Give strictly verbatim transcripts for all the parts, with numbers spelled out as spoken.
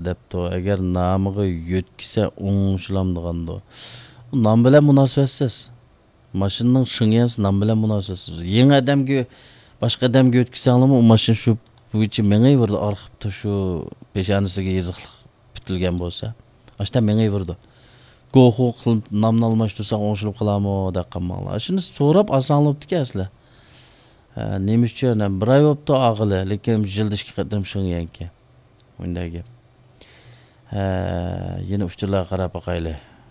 depti. Eğer namığı yetkise oңuşulamdığandı. Nam bilen münasibetsiz. Maşının şıngiyası nam bilen münasibetsiz. Yeni adam ki başka adam ki yetkise alımı o maşın şu bu için meni vurdu arxıpta şu peşanesiga yazıqlıq bitilgen bolsa. Aşta meni vurdu. Goxu qılıp namını almaştırsak oңuşulup qılamı da qammalı. Şunu sorap asanlıptı ki aslı. Nemişçe bir ay optu ağılı. Lekin jildishki qadrim şıngiyen ki. Onda gap. Yine uçturlarga qarab baqayli.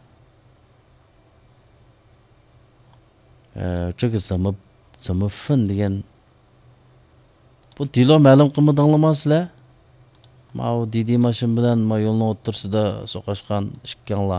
Çünkü zamı zamı fin degan bu dilo ma'lum qilmadinglarmi? Ma u Didi mashin bilan ma yo'lning o'rtasida so'qashgan ikkanlar.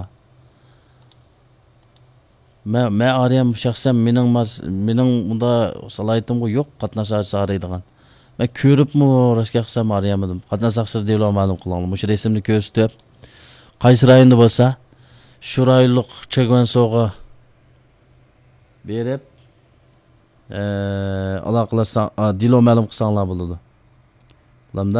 Men men arayam shaxsan mening mening bunda salohiyatım yo'q qatnashish araydigan. Men ko'ribmi rashka qilsam arayamadim. Qatnashaqsiz deb ma'lum qilinglar. Mush rasmni ko'rsatib qaysi rayonda bo'lsa shu rayonlik chegvan so'g'i berib aloqalarsan dilo ma'lum qilsanglar bo'ladi. Bilamda?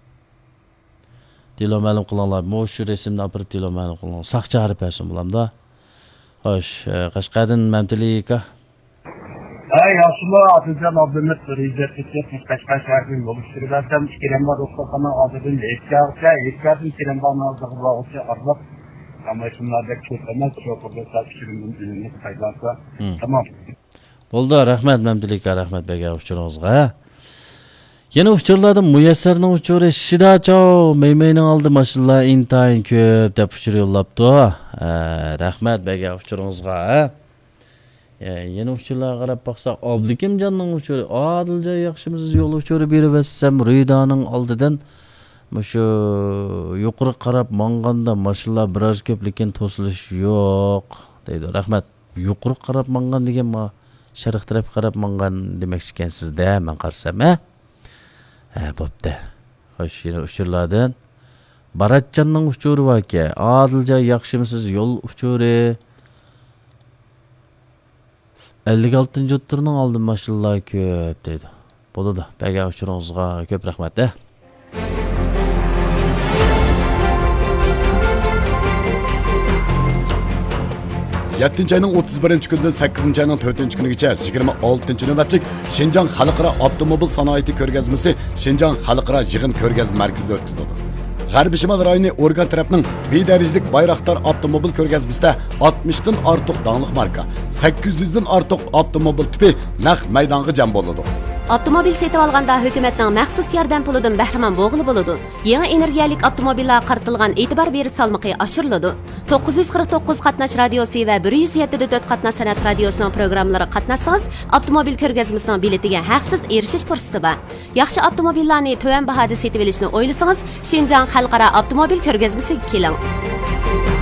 Dilo ma'lum qilinglar. Mo shu rasmni olib dilo ma'lum qilinglar. Saqchi harf bersin bilamda. Xo'sh, Qashqardan Mamtilika. Ay, aslında Atıcan Abdülmet Rize'de teknik Qashqar şehrining bo'lishtirgan ikkilemba do'stxona oldida etkazsa, etkazib ikkilembaning oldida bo'lsa, arvoh ama shunlarda ko'rsamas, sho'rda tashkilning ilmini qaytarsa, tamam. Bo'ldi, rahmat Mamtilika, rahmat bega uchuringizga. Yana uçurlardan Muyassarning uchuri Shidacho Meymeyning oldi mashinalar intayin ko'p deb uchur yo'llabdi. Rahmat bega uchuringizga. Yana uçurlarga qarab baqsak, Oblikimjonning uchuri, Odiljon yaxshimisiz yo'l uchuri berib etsam, Ridaning oldidan mushu yuqori qarab manganda mashinalar biroz ko'p, lekin to'silish yo'q deydi. Rahmat. Yuqori qarab mangan degan ma sharq taraf qarab mangan demoqchi ekansiz-da, men qarsam, ha? Ha, bo'pti. Xo'sh, yana uchurlardan Baratjonning uchuri bor ki, Odiljon yaxshimisiz yo'l uchuri ellik oltinchi o'ttirning oldin mashinalar ko'p deydi. Bo'ladi. Bega uchuringizga ko'p rahmat, da. yettinchi ayning o'ttiz birinchi kunidan sakkizinchi ayning to'rtinchi kunigacha yigirma oltinchi navbatlik Şinjan Xalqaro avtomobil sanoati ko'rgazmasi Şinjan Xalqaro yig'in ko'rgazma markazida o'tkazildi. G'arbiy Shimol rayoni organ tarafining bedarajlik Bayraktar avtomobil ko'rgazmasida oltmishdan ortiq danglik marka, sakkiz yuzdan ortiq avtomobil tipi naq maydonga jam bo'ladi. Avtomobil setib olganda hukumatning maxsus yordam pulidan bahramand bo'lg'ili bo'ladi. Yangi energiyalik avtomobillar qaritilgan e'tibor berish salmoqi oshiriladi. to'qqiz yuz qirq to'qqiz qatnash radiosi va bir yuz yetti nuqta to'rt qatnash san'at radiosining programmalari qatnashsangiz, avtomobil ko'rgazmasining biletiga haqsiz erishish fursati bor. Yaxshi avtomobillarni to'van bahoda setib olishni o'ylasangiz, Şinjan Xalqaro avtomobil ko'rgazmasiga keling.